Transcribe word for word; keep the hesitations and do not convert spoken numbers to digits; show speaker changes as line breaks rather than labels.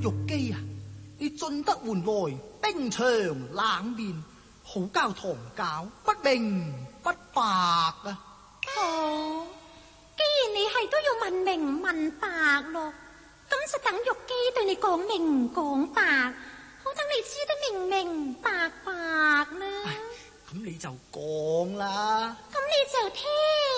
玉姬啊，你進得門來，冰場冷面，好教堂教不明不白啊！
哦，既然你係都要問明問白咯，咁就等玉姬對你講明講白，好等你知得明明白白啦。
咁你就講啦。
咁你就聽。